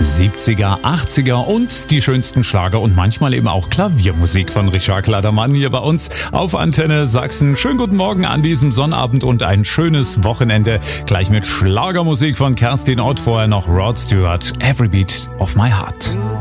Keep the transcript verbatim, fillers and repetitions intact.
siebziger, achtziger und die schönsten Schlager und manchmal eben auch Klaviermusik von Richard Kleidermann hier bei uns auf Antenne Sachsen. Schönen guten Morgen an diesem Sonnabend und ein schönes Wochenende. Gleich mit Schlagermusik von Kerstin Ott, vorher noch Rod Stewart, Every Beat of My Heart.